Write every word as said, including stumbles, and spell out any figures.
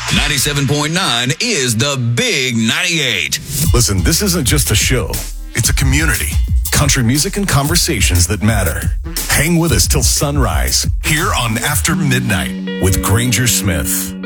ninety-seven point nine is the Big ninety-eight. Listen, this isn't just a show. It's a community. Country music and conversations that matter. Hang with us till sunrise here on After Midnight with Granger Smith.